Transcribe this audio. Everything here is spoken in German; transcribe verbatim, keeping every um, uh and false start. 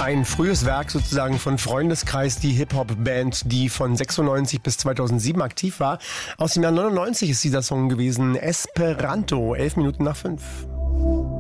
Ein frühes Werk sozusagen von Freundeskreis, die Hip-Hop-Band, die von sechsundneunzig bis zweitausendsieben aktiv war. Aus dem Jahr neunundneunzig ist dieser Song gewesen, Esperanto, elf Minuten nach fünf.